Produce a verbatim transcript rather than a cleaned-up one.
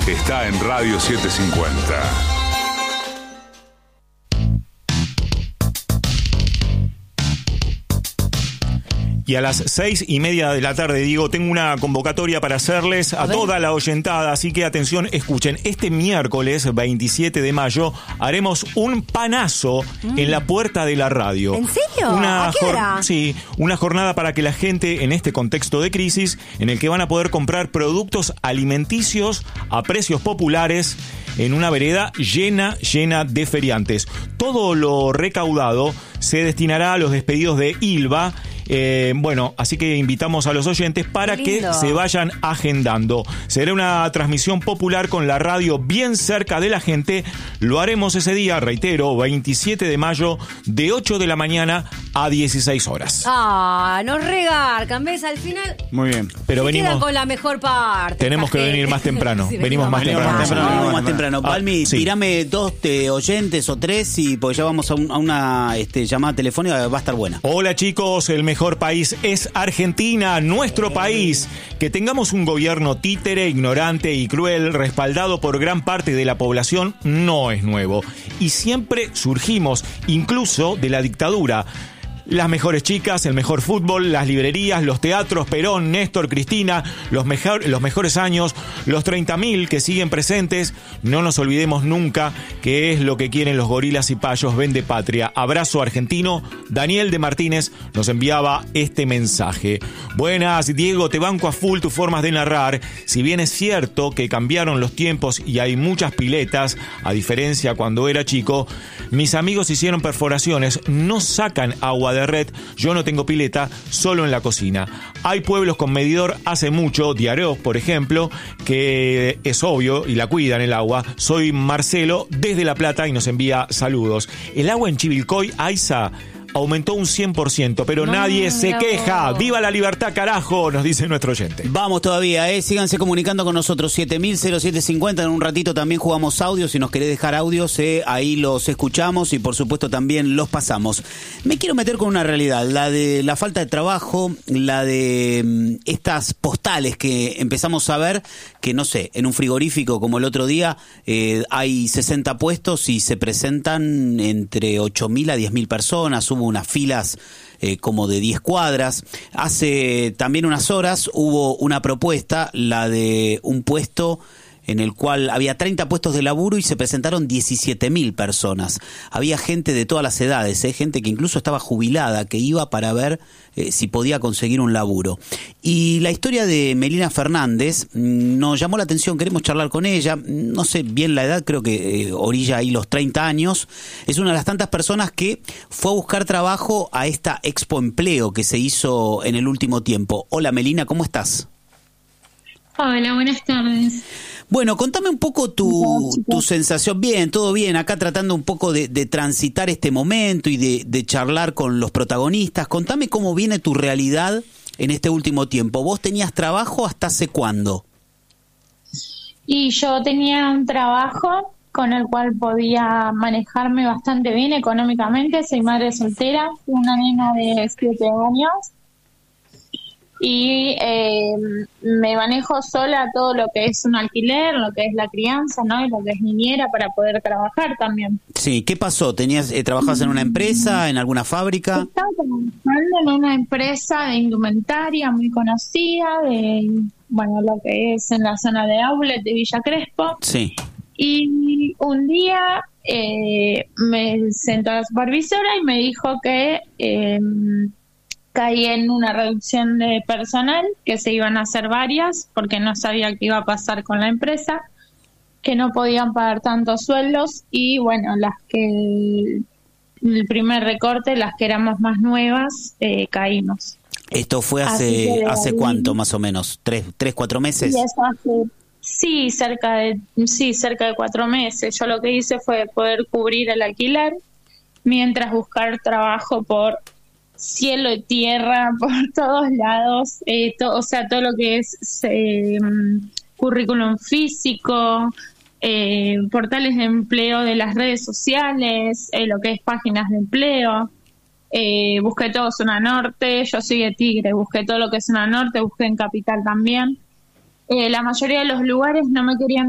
está en Radio setecientos cincuenta. Y a las seis y media de la tarde, Diego, tengo una convocatoria para hacerles a, a toda la oyentada, así que atención, escuchen. Este miércoles veintisiete de mayo haremos un panazo mm. en la puerta de la radio. ¿En serio? Una ¿A qué hora? Sí, una jornada para que la gente, en este contexto de crisis, en el que van a poder comprar productos alimenticios a precios populares en una vereda llena, llena de feriantes. Todo lo recaudado se destinará a los despedidos de Ilva. Eh, bueno, así que invitamos a los oyentes para que se vayan agendando. Será una transmisión popular con la radio bien cerca de la gente. Lo haremos ese día, reitero, veintisiete de mayo, de ocho de la mañana a dieciséis horas. Ah, nos regarcan, ¿ves? Al final. Muy bien. Pero se venimos quedan con la mejor parte. Tenemos que venir más temprano. Sí, venimos más venimos temprano. Más temprano, venimos más temprano. Ah, Palmi, sí. tirame dos te, oyentes o tres y pues ya vamos a, un, a una este, llamada telefónica, va a estar buena. Hola chicos, el mejor país es Argentina, nuestro país. Que tengamos un gobierno títere, ignorante y cruel, respaldado por gran parte de la población, no es nuevo. Y siempre surgimos, incluso de la dictadura. Las mejores chicas, el mejor fútbol, las librerías, los teatros, Perón, Néstor, Cristina, los, mejor, los mejores años, los treinta mil que siguen presentes. No nos olvidemos nunca que es lo que quieren los gorilas y payos. Vende patria. Abrazo argentino. Daniel de Martínez nos enviaba este mensaje. Buenas, Diego, te banco a full tus formas de narrar. Si bien es cierto que cambiaron los tiempos y hay muchas piletas, a diferencia cuando era chico, mis amigos hicieron perforaciones, no sacan agua de red, yo no tengo pileta, solo en la cocina. Hay pueblos con medidor hace mucho, Diareos, por ejemplo, que es obvio y la cuidan el agua. Soy Marcelo desde La Plata y nos envía saludos. El agua en Chivilcoy, Aiza, aumentó un cien por ciento, pero no, nadie se no. queja. ¡Viva la libertad, carajo!, nos dice nuestro oyente. Vamos todavía, ¿eh? Síganse comunicando con nosotros, siete mil cero siete cincuenta. En un ratito también jugamos audios. Si nos querés dejar audios, eh, ahí los escuchamos y por supuesto también los pasamos. Me quiero meter con una realidad, la de la falta de trabajo, la de mm, estas postales que empezamos a ver, que no sé, en un frigorífico como el otro día, eh, hay sesenta puestos y se presentan entre ocho mil a diez mil personas. Hubo unas filas eh, como de diez cuadras. Hace también unas horas hubo una propuesta, la de un puesto en el cual había treinta puestos de laburo y se presentaron diecisiete mil personas. Había gente de todas las edades, ¿eh? Gente que incluso estaba jubilada, que iba para ver eh, si podía conseguir un laburo. Y la historia de Melina Fernández mmm, nos llamó la atención, queremos charlar con ella, no sé bien la edad, creo que eh, orilla ahí los treinta años. Es una de las tantas personas que fue a buscar trabajo a esta Expo Empleo que se hizo en el último tiempo. Hola Melina, ¿cómo estás? Hola, buenas tardes. Bueno, contame un poco tu, tu sensación. Bien, todo bien. Acá tratando un poco de, de transitar este momento y de, de charlar con los protagonistas. Contame cómo viene tu realidad en este último tiempo. ¿Vos tenías trabajo hasta hace cuándo? Y yo tenía un trabajo con el cual podía manejarme bastante bien económicamente. Soy madre soltera, una nena de siete años. Y eh, me manejo sola todo lo que es un alquiler, lo que es la crianza, ¿no? Y lo que es niñera para poder trabajar también. Sí, ¿qué pasó? ¿Tenías eh, trabajabas en una empresa, en alguna fábrica? Estaba trabajando en una empresa de indumentaria muy conocida, de bueno, lo que es en la zona de Outlet de Villa Crespo. Sí. Y un día eh, me sentó la supervisora y me dijo que eh, caí en una reducción de personal, que se iban a hacer varias, porque no sabía qué iba a pasar con la empresa, que no podían pagar tantos sueldos y bueno, las que el primer recorte, las que éramos más nuevas, eh, caímos. ¿Esto fue hace hace cuánto más o menos? ¿Tres, tres cuatro meses? Sí, eso hace, sí, cerca de, sí, cerca de cuatro meses. Yo lo que hice fue poder cubrir el alquiler, mientras buscar trabajo por cielo y tierra, por todos lados, eh, to, o sea, todo lo que es eh, currículum físico, eh, portales de empleo de las redes sociales, eh, lo que es páginas de empleo. Eh, busqué todo zona norte, yo soy de Tigre, busqué todo lo que es zona norte, busqué en Capital también. Eh, la mayoría de los lugares no me querían